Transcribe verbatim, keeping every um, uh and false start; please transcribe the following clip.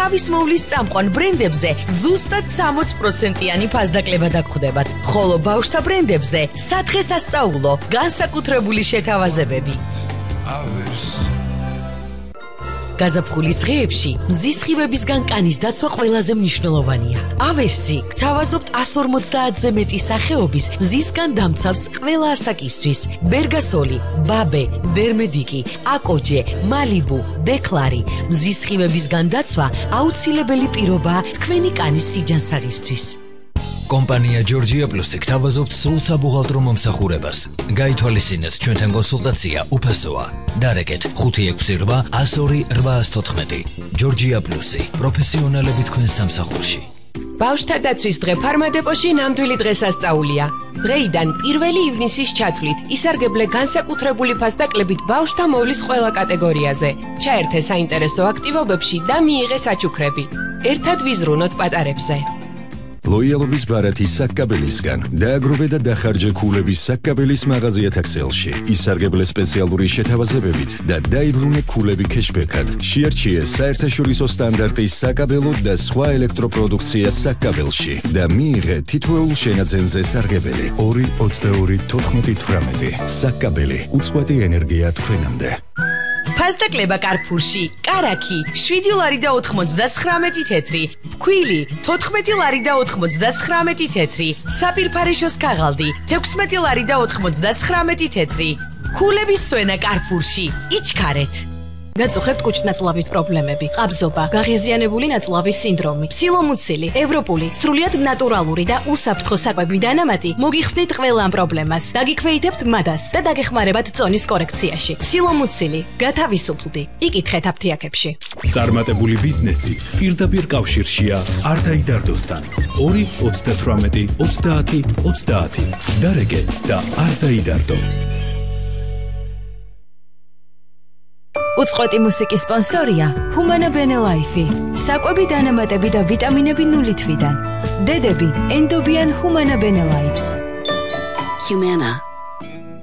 თავის მოვლის წამყვან ბრენდებზე ზუსტად სამოცი პროცენტიანი ფასდაკლება დაგხვდებათ, ხოლო ბავშვთა ბრენდებზე სადღესასწაულო განსაკუთრებული შეთავაზებები. გაზაფხულის დღეებში მზის სხივებისგან კანის დაცვა ყველაზე მნიშვნელოვანია. ავერსი გთავაზობთ εκατს ორმოცდაათზე მეტი სახეობის მზისგან დამცავს ყველა ასაკისთვის. ბერგასოლი, ბაბე, დერმედიკი, აკოჯე, მალიბუ, დეკლარი. მზის სხივებისგან დაცვა აუცილებელი პირობაა თქვენი კანის სიჯანსაღისთვის. კომპანია ჯორჯია პლუსი გთავაზობთ სრულ საბუღალტრო მომსახურებას. გაითვალისწინეთ ჩვენთან კონსულტაცია უფასოა. დარეკეთ ხუთი ექვსი რვა ათას ორი რვაას თოთხმეტი. ჯორჯია პლუსი, პროფესიონალები თქვენ სამსახურში. ბავშვთა დაცვის დღე ფარმადეპოში ნამდვილი დღესასწაულია. დღეიდან პირველი ივნისის ჩათვლით ისარგებლე განსაკუთრებული ფასდაკლებით ბავშვთა მოვლის ყველა კატეგორიაზე. ჩაერთე საინტერესო აქტივობებში და მიიღე საჩუქრები. ერთად ვიზრუნოთ პატარებზე. ლოიალობის ბარათი საკკაბელისგან დააგროვე და დახარჯე ქულების საკკაბელის მაღაზია თაქსელში. ისარგებლე სპეციალური შეთავაზებებით და დაიბრუნე ქულები ქეშბეკად. შეარჩიე საერთაშორისო სტანდარტის საკაბელო და სხვა ელექტროპროდუქცია საკკაბელში და მიიღე თითოეულ შენაძენზე სარგებელი. ორი ოცდაორი თოთხმეტი თვრამეტი. საკკაბელი, უწყვეტი ენერგია თქვენამდე. ფასდაკლება კარფურში, კარაქი, შვიდი ლარი და ოთხმოცდაცხრამეტი თეთრი, ქვილი, თოთხმეტი ლარი და ოთხმოცდაცხრამეტი თეთრი, საპირფარეშოს ქაღალდი, თექვსმეტი ლარი და ოთხმოცდაცხრამეტი თეთრი. ქულების წვენა კარფურში, იჩქარეთ. გაწუხებთ კუჭნაწლავის პრობლემები, ყაბზობა, გაღიზიანებული ნაწლავის სინდრომი, ფსილომუცილი, ევროპული, სრულიად ნატურალური და უსაფრთხო საკვები დანამატი მოგიხსნით ყველა ამ პრობლემას. დაგიქვეითებთ მადას და დაგეხმარებათ წონის კორექციაში. ფსილომუცილი, გათავისუფლდი. იკითხეთ აფთიაქებში. წარმატებული ბიზნესი პირდაპირ კავშირშია არტაიდარდოსთან. ორი ოცდათვრამეტი ოცდაათი ოცდაათი. დარეკე და არტაიდარდო. უწყვეტი მუსიკის სპონსორია ჰუმანა ბენე ლაიფი. საკვები დანამატები და ვიტამინები ნული თვიდან. დედები ენდობიან ჰუმანა ბენე ლაიფს. Humana.